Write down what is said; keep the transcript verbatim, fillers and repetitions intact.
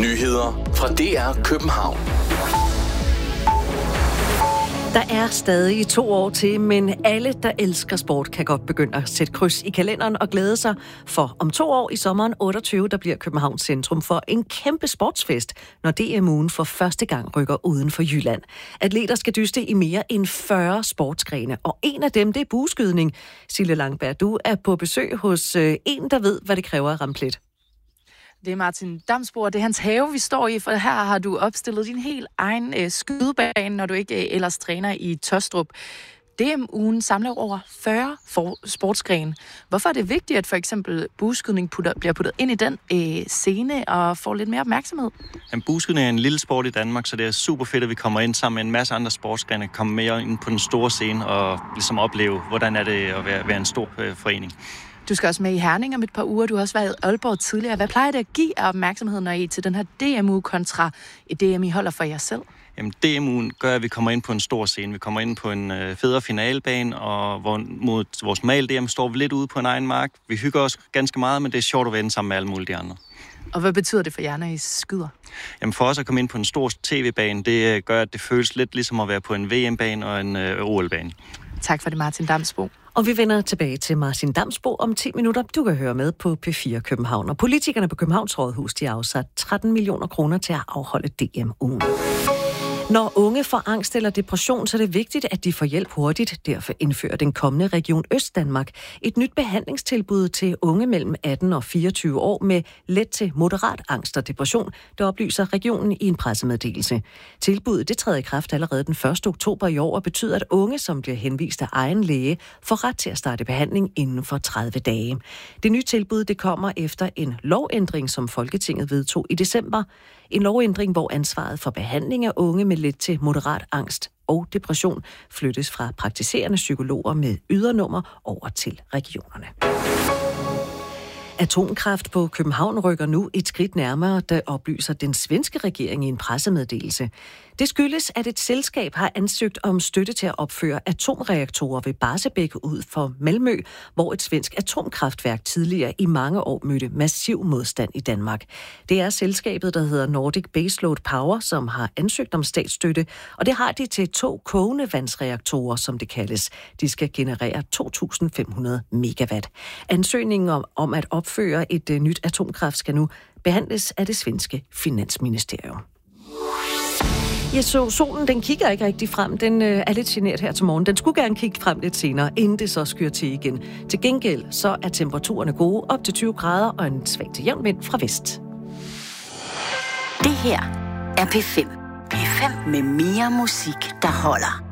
Nyheder fra D R København. Der er stadig to år til, men alle, der elsker sport, kan godt begynde at sætte kryds i kalenderen og glæde sig. For om to år i sommeren otteogtyve, der bliver Københavns centrum for en kæmpe sportsfest, når D M-ugen for første gang rykker uden for Jylland. Atleter skal dyste i mere end fyrre sportsgrene, og en af dem, det er bueskydning. Sille Langberg, du er på besøg hos en, der ved, hvad det kræver at ramme plet. Det er Martin Damsbo, det er hans have, vi står i, for her har du opstillet din helt egen øh, skydebane, når du ikke øh, ellers træner i Tåstrup. D M-ugen samler over fyrre for- sportsgrene. Hvorfor er det vigtigt, at for eksempel bueskydning putter, bliver puttet ind i den øh, scene og får lidt mere opmærksomhed? Jamen, bueskydning er en lille sport i Danmark, så det er super fedt, at vi kommer ind sammen med en masse andre sportsgrene, kommer mere ind på den store scene og ligesom opleve, hvordan er det at være, være en stor øh, forening. Du skal også med i Herning om et par uger. Du har også været i Aalborg tidligere. Hvad plejer det at give af opmærksomhed, når I er til den her D M-uge kontra et D M, I holder for jer selv? Jamen, D M-ugen gør, at vi kommer ind på en stor scene. Vi kommer ind på en øh, federe finalebane, og hvor, mod vores normale D M står vi lidt ude på en egen mark. Vi hygger os ganske meget, men det er sjovt at være inde sammen med alle mulige de andre. Og hvad betyder det for jer, når I skyder? Jamen, for os at komme ind på en stor tv-bane, det øh, gør, at det føles lidt ligesom at være på en V M-bane og en øh, O L-bane. Tak for det, Martin Damsbo. Og vi vender tilbage til Martin Damsbo om ti minutter. Du kan høre med på P fire København. Og politikerne på Københavns Rådhus, de har afsat tretten millioner kroner til at afholde D M-ugen. Når unge får angst eller depression, så er det vigtigt, at de får hjælp hurtigt. Derfor indfører den kommende Region Østdanmark et nyt behandlingstilbud til unge mellem atten og fireogtyve år med let til moderat angst og depression, der oplyser regionen i en pressemeddelelse. Tilbuddet det træder i kraft allerede den første oktober i år og betyder, at unge, som bliver henvist af egen læge, får ret til at starte behandling inden for tredive dage. Det nye tilbud det kommer efter en lovændring, som Folketinget vedtog i december. En lovændring, hvor ansvaret for behandling af unge med let til moderat angst og depression flyttes fra praktiserende psykologer med ydernummer over til regionerne. Atomkraft på København rykker nu et skridt nærmere, der oplyser den svenske regering i en pressemeddelelse. Det skyldes, at et selskab har ansøgt om støtte til at opføre atomreaktorer ved Barsebäck ud for Malmø, hvor et svensk atomkraftværk tidligere i mange år mødte massiv modstand i Danmark. Det er selskabet, der hedder Nordic Baseload Power, som har ansøgt om statsstøtte, og det har de til to kogende vandsreaktorer, som det kaldes. De skal generere to tusind fem hundrede megawatt. Ansøgningen om, om at opføre et uh, nyt atomkraft skal nu behandles af det svenske finansministerium. Ja, så solen, den kigger ikke rigtig frem. Den øh, er lidt genert her til morgen. Den skulle gerne kigge frem lidt senere, inden det så skyr til igen. Til gengæld, så er temperaturerne gode, op til tyve grader og en svag til jævn vind fra vest. Det her er P fem. P fem med mere musik, der holder.